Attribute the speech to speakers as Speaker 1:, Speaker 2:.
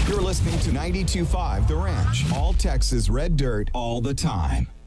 Speaker 1: You're listening to 92.5 The Ranch, all Texas red dirt all the time.